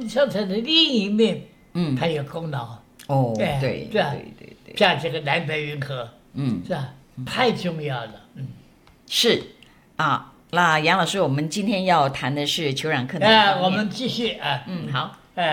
生产的另一面，它有功劳。 哦，对， 是吧？ 对， 像这个南北运河，是吧？太重要了， 是啊。那杨老师，我们今天要谈的是酋长克难方面。 我们继续啊， 好。